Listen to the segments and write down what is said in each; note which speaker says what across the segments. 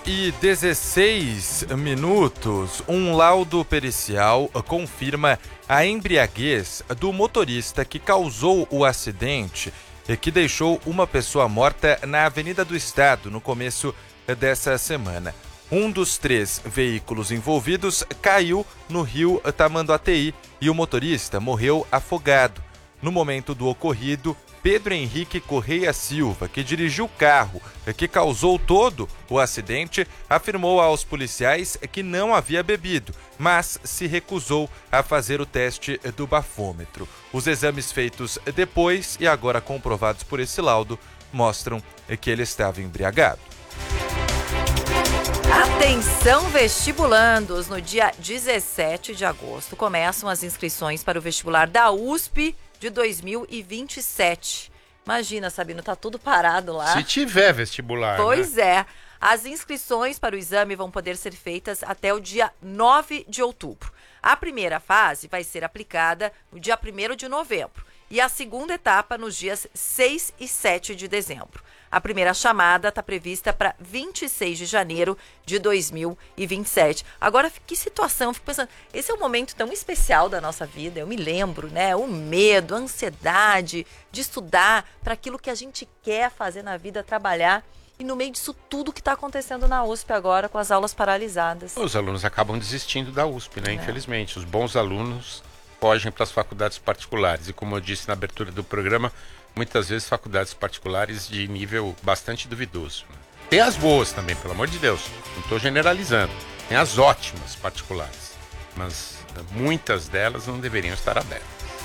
Speaker 1: 2h16, um laudo pericial confirma a embriaguez do motorista que causou o acidente e que deixou uma pessoa morta na Avenida do Estado no começo dessa semana. Um dos 3 veículos envolvidos caiu no rio Tamanduateí e o motorista morreu afogado. No momento do ocorrido, Pedro Henrique Correia Silva, que dirigiu o carro que causou todo o acidente, afirmou aos policiais que não havia bebido, mas se recusou a fazer o teste do bafômetro. Os exames feitos depois e agora comprovados por esse laudo mostram que ele estava embriagado.
Speaker 2: Atenção vestibulandos! No dia 17 de agosto começam as inscrições para o vestibular da USP de 2027. Imagina, Sabino, tá tudo parado lá.
Speaker 3: Se tiver vestibular,
Speaker 2: Pois é. As inscrições para o exame vão poder ser feitas até o dia 9 de outubro. A primeira fase vai ser aplicada no dia 1º de novembro e a segunda etapa nos dias 6 e 7 de dezembro. A primeira chamada está prevista para 26 de janeiro de 2027. Agora, que situação? Fico pensando, esse é um momento tão especial da nossa vida. Eu me lembro, né? O medo, a ansiedade de estudar para aquilo que a gente quer fazer na vida, trabalhar. E no meio disso tudo que está acontecendo na USP agora, com as aulas paralisadas.
Speaker 3: Os alunos acabam desistindo da USP, né? Infelizmente. Os bons alunos fogem para as faculdades particulares. E como eu disse na abertura do programa, muitas vezes faculdades particulares de nível bastante duvidoso. Tem as boas também, pelo amor de Deus, não estou generalizando. Tem as ótimas particulares, mas muitas delas não deveriam estar abertas.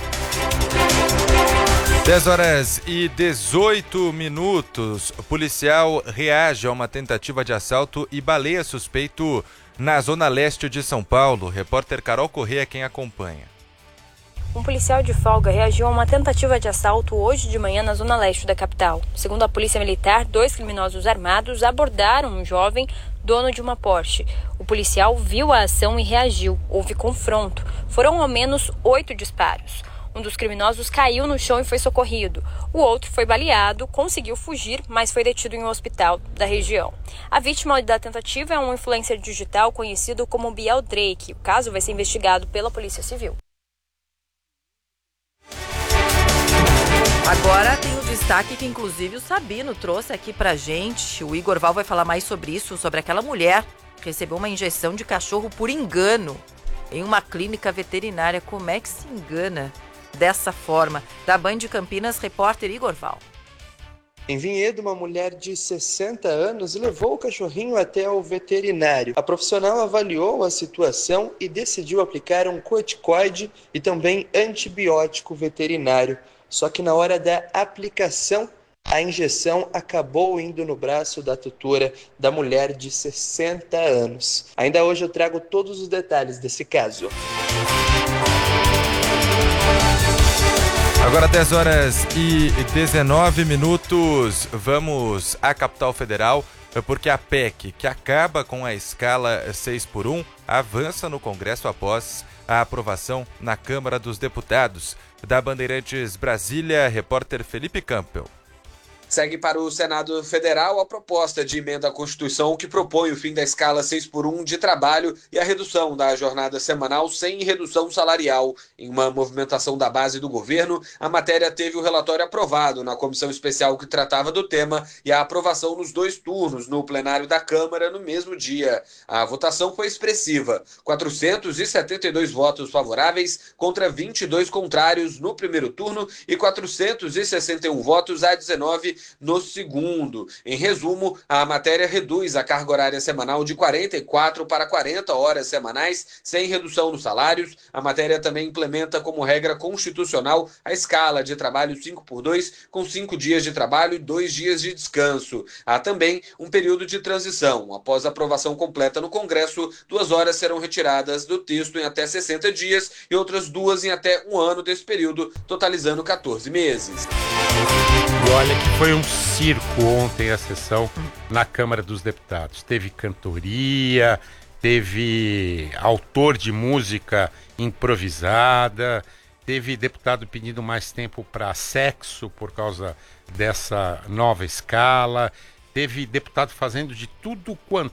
Speaker 1: 10h18. Policial reage a uma tentativa de assalto e baleia suspeito na zona leste de São Paulo. Repórter Carol Corrêa quem acompanha.
Speaker 4: Um policial de folga reagiu a uma tentativa de assalto hoje de manhã na zona leste da capital. Segundo a polícia militar, 2 criminosos armados abordaram um jovem dono de uma Porsche. O policial viu a ação e reagiu. Houve confronto. Foram ao menos 8 disparos. Um dos criminosos caiu no chão e foi socorrido. O outro foi baleado, conseguiu fugir, mas foi detido em um hospital da região. A vítima da tentativa é um influencer digital conhecido como Biel Drake. O caso vai ser investigado pela Polícia Civil.
Speaker 2: Agora tem o destaque que inclusive o Sabino trouxe aqui pra gente. O Igor Val vai falar mais sobre isso, sobre aquela mulher que recebeu uma injeção de cachorro por engano em uma clínica veterinária. Como é que se engana dessa forma? Da Band de Campinas, repórter Igor Val.
Speaker 5: Em Vinhedo, uma mulher de 60 anos levou o cachorrinho até o veterinário. A profissional avaliou a situação e decidiu aplicar um corticoide e também antibiótico veterinário. Só que na hora da aplicação, a injeção acabou indo no braço da tutora da mulher de 60 anos. Ainda hoje eu trago todos os detalhes desse caso.
Speaker 1: Agora 10h19, vamos à capital federal, porque a PEC, que acaba com a escala 6x1, avança no Congresso após a aprovação na Câmara dos Deputados. Da Bandeirantes Brasília, repórter Felipe Campbell.
Speaker 6: Segue para o Senado Federal a proposta de emenda à Constituição que propõe o fim da escala 6x1 de trabalho e a redução da jornada semanal sem redução salarial. Em uma movimentação da base do governo, a matéria teve o relatório aprovado na comissão especial que tratava do tema e a aprovação nos 2 turnos no plenário da Câmara no mesmo dia. A votação foi expressiva, 472 votos favoráveis contra 22 contrários no primeiro turno e 461 votos a 19 no segundo. Em resumo, a matéria reduz a carga horária semanal de 44 para 40 horas semanais, sem redução nos salários. A matéria também implementa como regra constitucional a escala de trabalho 5x2, com 5 dias de trabalho e 2 dias de descanso. Há também um período de transição. Após a aprovação completa no Congresso, 2 horas serão retiradas do texto em até 60 dias e outras 2 em até 1 ano desse período, totalizando 14 meses.
Speaker 3: E olha que foi um circo ontem a sessão na Câmara dos Deputados. Teve cantoria, teve autor de música improvisada, teve deputado pedindo mais tempo para sexo por causa dessa nova escala, teve deputado fazendo de tudo quanto